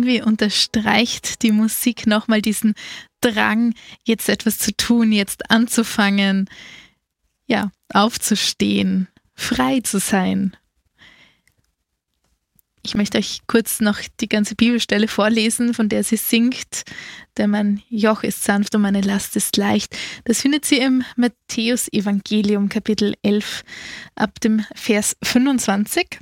irgendwie unterstreicht die Musik nochmal diesen Drang, jetzt etwas zu tun, jetzt anzufangen, ja, aufzustehen, frei zu sein. Ich möchte euch kurz noch die ganze Bibelstelle vorlesen, von der sie singt. Denn mein Joch ist sanft und meine Last ist leicht. Das findet sie im Matthäus-Evangelium, Kapitel 11, ab dem Vers 25.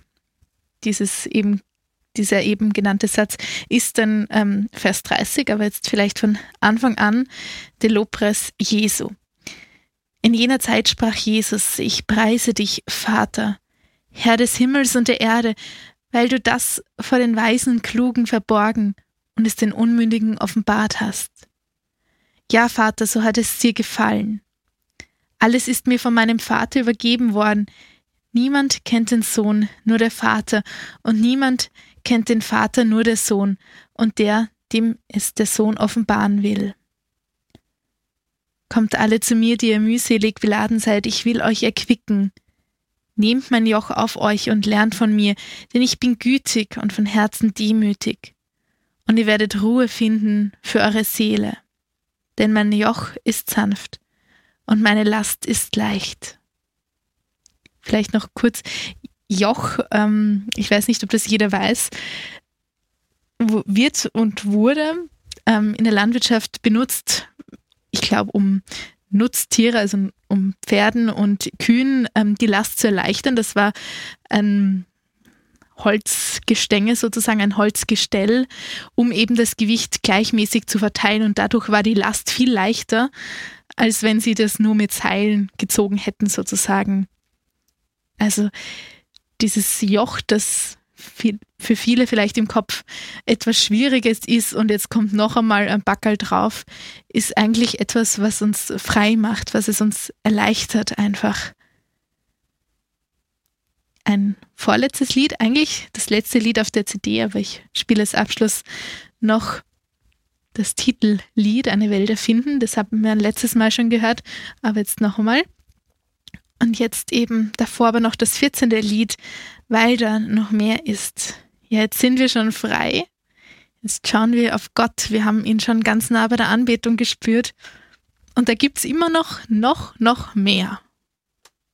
Dieser eben genannte Satz ist dann Vers 30, aber jetzt vielleicht von Anfang an der Lobpreis Jesu. In jener Zeit sprach Jesus: Ich preise dich, Vater, Herr des Himmels und der Erde, weil du das vor den Weisen und Klugen verborgen und es den Unmündigen offenbart hast. Ja, Vater, so hat es dir gefallen. Alles ist mir von meinem Vater übergeben worden. Niemand kennt den Sohn, nur der Vater, und niemand kennt den Vater, nur der Sohn, und der, dem es der Sohn offenbaren will. Kommt alle zu mir, die ihr mühselig beladen seid, ich will euch erquicken. Nehmt mein Joch auf euch und lernt von mir, denn ich bin gütig und von Herzen demütig. Und ihr werdet Ruhe finden für eure Seele. Denn mein Joch ist sanft und meine Last ist leicht. Vielleicht noch kurz Joch, ich weiß nicht, ob das jeder weiß, wird und wurde in der Landwirtschaft benutzt, ich glaube, um Nutztiere, also um Pferden und Kühen die Last zu erleichtern. Das war ein Holzgestänge sozusagen, ein Holzgestell, um eben das Gewicht gleichmäßig zu verteilen, und dadurch war die Last viel leichter, als wenn sie das nur mit Seilen gezogen hätten sozusagen. Also dieses Joch, das für viele vielleicht im Kopf etwas Schwieriges ist und jetzt kommt noch einmal ein Backerl drauf, ist eigentlich etwas, was uns frei macht, was es uns erleichtert einfach. Ein vorletztes Lied, eigentlich das letzte Lied auf der CD, aber ich spiele als Abschluss noch das Titellied Eine Welt erfinden. Das haben wir letztes Mal schon gehört, aber jetzt noch einmal. Und jetzt eben davor aber noch das 14. Lied, Weil da noch mehr ist. Ja, jetzt sind wir schon frei. Jetzt schauen wir auf Gott. Wir haben ihn schon ganz nah bei der Anbetung gespürt. Und da gibt es immer noch mehr.